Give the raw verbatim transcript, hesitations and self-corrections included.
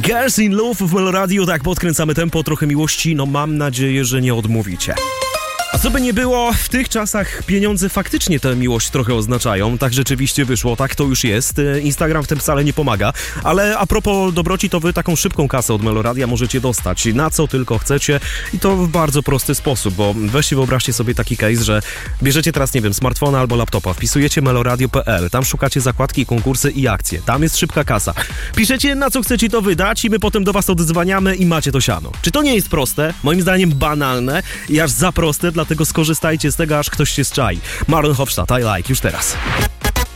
Girls in Love w Meloradiu, tak podkręcamy tempo, trochę miłości, no mam nadzieję, że nie odmówicie. A co by nie było, w tych czasach pieniądze faktycznie tę miłość trochę oznaczają. Tak rzeczywiście wyszło, tak to już jest. Instagram w tym wcale nie pomaga. Ale a propos dobroci, to wy taką szybką kasę od Meloradia możecie dostać na co tylko chcecie i to w bardzo prosty sposób, bo weźcie wyobraźcie sobie taki case, że bierzecie teraz, nie wiem, smartfona albo laptopa, wpisujecie meloradio kropka p l, tam szukacie zakładki, konkursy i akcje. Tam jest szybka kasa. Piszecie, na co chcecie to wydać i my potem do was odzwaniamy i macie to siano. Czy to nie jest proste? Moim zdaniem banalne i aż za proste, dlatego skorzystajcie z tego, aż ktoś się zczai. Marlon Hofstadt, I Like, już teraz.